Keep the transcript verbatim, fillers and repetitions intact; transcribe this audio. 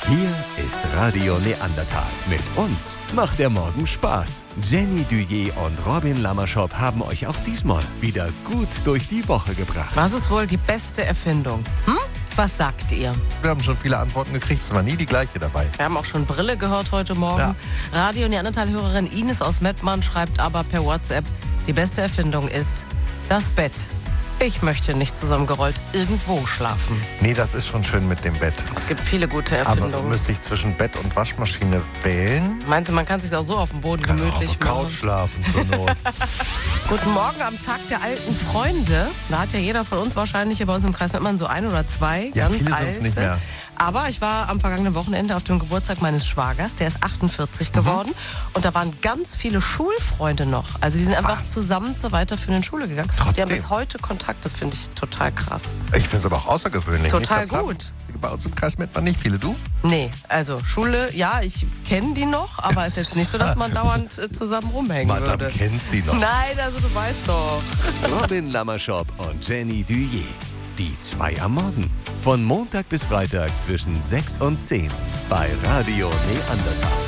Hier ist Radio Neandertal. Mit uns macht der Morgen Spaß. Jenny Duyé und Robin Lamerschop haben euch auch diesmal wieder gut durch die Woche gebracht. Was ist wohl die beste Erfindung? Hm? Was sagt ihr? Wir haben schon viele Antworten gekriegt, es war nie die gleiche dabei. Wir haben auch schon Brille gehört heute Morgen. Ja. Radio Neandertal-Hörerin Ines aus Mettmann schreibt aber per WhatsApp, die beste Erfindung ist das Bett. Ich möchte nicht zusammengerollt irgendwo schlafen. Nee, das ist schon schön mit dem Bett. Es gibt viele gute Aber Erfindungen. müsste ich zwischen Bett und Waschmaschine wählen? Meinst du, man kann sich auch so auf dem Boden Kann gemütlich auch auf der machen? Couch schlafen zur Not. Guten Morgen am Tag der alten Freunde. Da hat ja jeder von uns wahrscheinlich hier bei uns im Kreis Mettmann so ein oder zwei Ja, ganz viele alte. sind's nicht mehr. Aber ich war am vergangenen Wochenende auf dem Geburtstag meines Schwagers, der ist achtundvierzig geworden. Und da waren ganz viele Schulfreunde noch. Also die sind einfach Was? zusammen zur weiterführenden Schule gegangen. Die Trotzdem. haben bis heute Kontakt, das finde ich total krass. Ich finde es aber auch außergewöhnlich. Total nicht, das gut. Haben bei uns im Kreis Mettmann nicht viele. Du? Nee, also Schule, ja, ich kenne die noch, aber ist jetzt nicht so, dass man dauernd äh, zusammen rumhängen Madame würde. kennt sie noch. Nein, also du weißt doch. Robin Lamerschop und Jenny Duyé. Die zwei am Morgen. Von Montag bis Freitag zwischen sechs und zehn bei Radio Neandertal.